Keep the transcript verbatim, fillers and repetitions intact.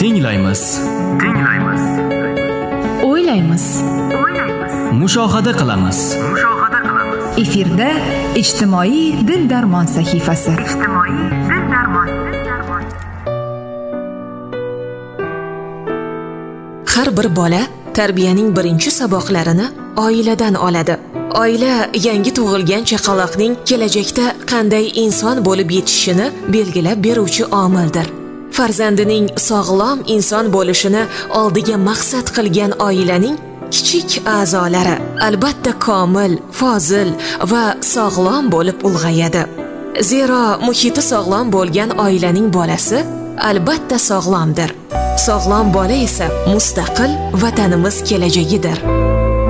Tinglaymiz. Tinglaymiz. O'ylaymiz. O'ylaymiz. Mushohada qilamiz. Mushohada qilamiz. Efirda ijtimoiy dil darmon sahifasi. Ijtimoiy dil darmon. Har bir bola tarbiyaning birinchi saboqlarini oiladan oladi. Oila yangi tug'ilgan chaqaloqning kelajakda qanday inson bo'lib yetishishini belgilab beruvchi omildir. Farzandining sog'lom inson bo'lishini oldiga maqsad qilgan oilaning kichik a'zolari albatta komil, fozil va sog'lom bo'lib ulg'ayadi. Zero muhiti sog'lom bo'lgan oilaning bolasi albatta sog'lomdir. Sog'lom bola esa mustaqil vatanimiz kelajagidir.